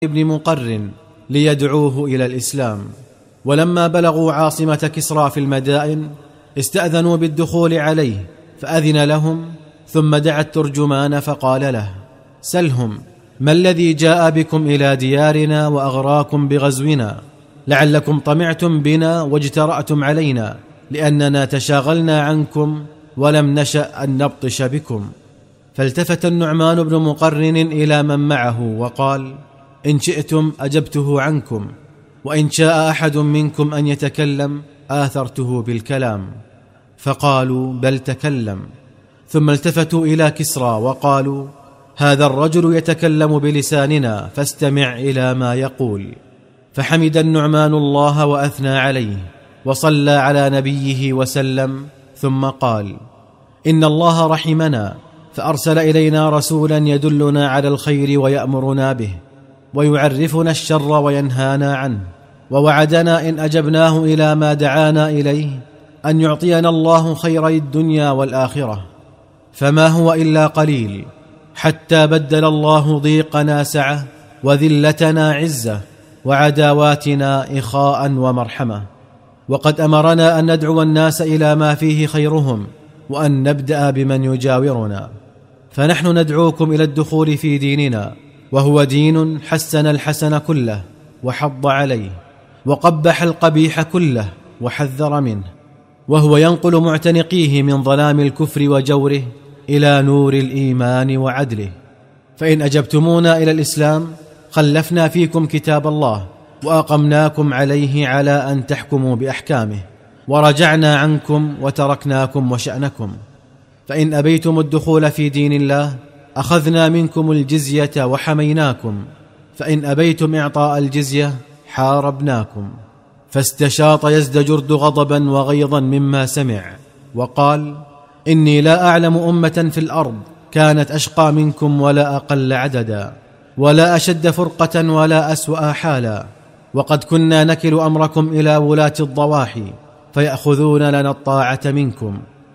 بن مقرن ليدعوه إلى الإسلام. ولما بلغوا عاصمة كسرى في المدائن استأذنوا بالدخول عليه، فأذن لهم، ثم دعا الترجمان فقال له: سلهم ما الذي جاء بكم إلى ديارنا وأغراكم بغزونا؟ لعلكم طمعتم بنا واجترأتم علينا، لأننا تشاغلنا عنكم ولم نشأ أن نبطش بكم. فالتفت النعمان بن مقرن إلى من معه وقال: إن شئتم أجبته عنكم، وإن شاء أحد منكم أن يتكلم آثرته بالكلام. فقالوا: بل تكلم. ثم التفتوا إلى كسرى وقالوا: هذا الرجل يتكلم بلساننا، فاستمع إلى ما يقول. فحمد النعمان الله وأثنى عليه وصلى على نبيه وسلم، ثم قال: إن الله رحمنا، فأرسل إلينا رسولا يدلنا على الخير ويأمرنا به، ويعرفنا الشر وينهانا عنه، ووعدنا إن أجبناه إلى ما دعانا إليه أن يعطينا الله خيري الدنيا والآخرة. فما هو إلا قليل حتى بدل الله ضيقنا سعة، وذلتنا عزة، وعداواتنا إخاء ومرحمة. وقد أمرنا أن ندعو الناس إلى ما فيه خيرهم، وأن نبدأ بمن يجاورنا. فنحن ندعوكم إلى الدخول في ديننا، وهو دين حسن الحسن كله وحض عليه، وقبح القبيح كله وحذر منه، وهو ينقل معتنقيه من ظلام الكفر وجوره إلى نور الإيمان وعدله. فإن أجبتمونا إلى الإسلام خلفنا فيكم كتاب الله، وأقمناكم عليه على أن تحكموا بأحكامه، ورجعنا عنكم وتركناكم وشأنكم. فإن أبيتم الدخول في دين الله أخذنا منكم الجزية وحميناكم، فإن أبيتم إعطاء الجزية حاربناكم. فاستشاط يزدجرد غضبا وغيظا مما سمع، وقال: إني لا أعلم أمة في الأرض كانت أشقى منكم ولا أقل عددا، ولا أشد فرقة ولا أسوأ حالا، وقد كنا نكل أمركم إلى ولاة الضواحي فيأخذون لنا الطاعة منكم.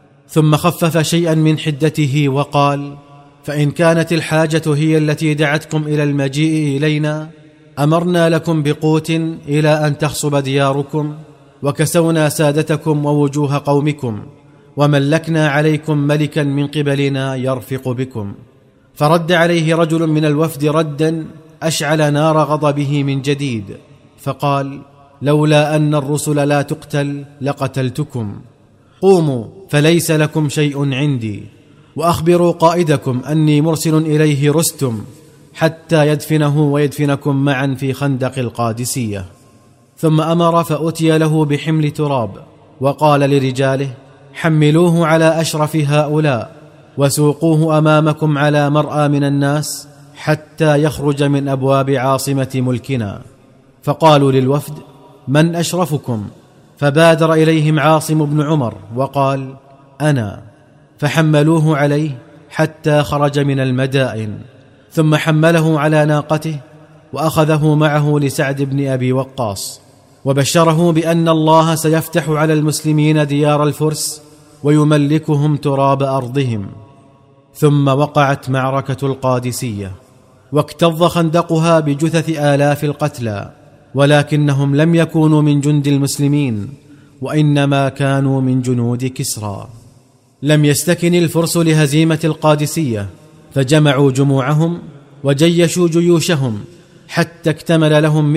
ثم خفف شيئا من حدته وقال: فإن كانت الحاجة هي التي دعتكم إلى المجيء إلينا أمرنا لكم بقوت إلى أن تخصب دياركم، وكسونا سادتكم ووجوه قومكم، وملكنا عليكم ملكا من قبلنا يرفق بكم. فرد عليه رجل من الوفد ردا أشعل نار غضبه من جديد، فقال: لولا أن الرسل لا تقتل لقتلتكم. قوموا فليس لكم شيء عندي، وأخبروا قائدكم أني مرسل إليه رستم حتى يدفنه ويدفنكم معا في خندق القادسية. ثم أمر فأتي له بحمل تراب، وقال لرجاله: حملوه على أشرف هؤلاء، وسوقوه أمامكم على مرأى من الناس حتى يخرج من أبواب عاصمة ملكنا. فقالوا للوفد: من أشرفكم؟ فبادر إليهم عاصم بن عمر وقال: أنا. فحملوه عليه حتى خرج من المدائن، ثم حمله على ناقته وأخذه معه لسعد بن أبي وقاص، وبشره بأن الله سيفتح على المسلمين ديار الفرس ويملكهم تراب أرضهم. ثم وقعت معركة القادسية، واكتظ خندقها بجثث آلاف القتلى، ولكنهم لم يكونوا من جند المسلمين، وإنما كانوا من جنود كسرى. لم يستكن الفرس لهزيمة القادسية، فجمعوا جموعهم وجيشوا جيوشهم حتى اكتمل لهم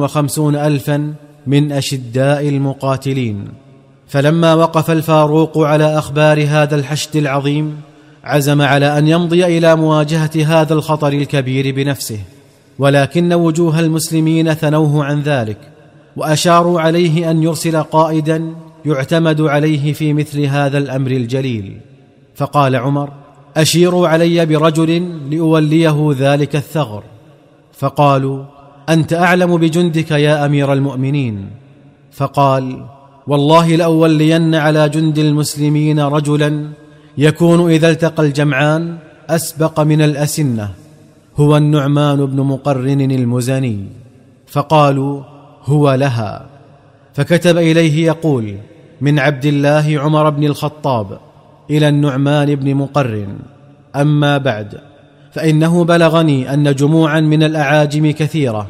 150,000 من أشداء المقاتلين. فلما وقف الفاروق على أخبار هذا الحشد العظيم عزم على أن يمضي إلى مواجهة هذا الخطر الكبير بنفسه، ولكن وجوه المسلمين ثنوه عن ذلك، وأشاروا عليه أن يرسل قائدا يعتمد عليه في مثل هذا الأمر الجليل. فقال عمر: أشيروا علي برجل لأوليه ذلك الثغر. فقالوا: أنت أعلم بجندك يا أمير المؤمنين. فقال: والله لأولين على جند المسلمين رجلا يكون إذا التقى الجمعان أسبق من الأسنة، هو النعمان بن مقرن المزني. فقالوا: هو لها. فكتب إليه يقول: من عبد الله عمر بن الخطاب إلى النعمان بن مقرن: أما بعد، فإنه بلغني أن جموعا من الأعاجم كثيرة